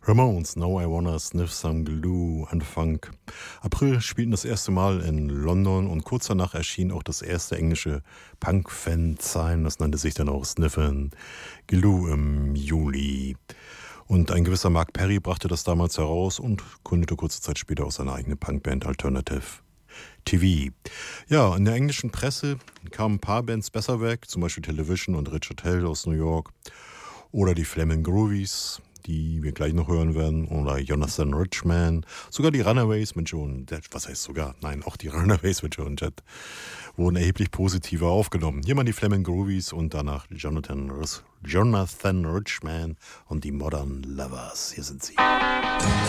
Ramones, Now I Wanna Sniff Some Glue and Funk. April spielten das erste Mal in London und kurz danach erschien auch das erste englische Punk-Fanzine. Das nannte sich dann auch Sniffin' Glue im Juli. Und ein gewisser Mark Perry brachte das damals heraus und gründete kurze Zeit später auch seine eigene Punkband Alternative TV. Ja, in der englischen Presse kamen ein paar Bands besser weg, zum Beispiel Television und Richard Hell aus New York oder die Flamin' Groovies, die wir gleich noch hören werden, oder Jonathan Richman, sogar die Runaways mit Joan Jett, was heißt sogar, nein, auch die Runaways mit Joan Jett wurden erheblich positiver aufgenommen. Hier mal die Flamin' Groovies und danach Jonathan Richman und die Modern Lovers. Hier sind sie.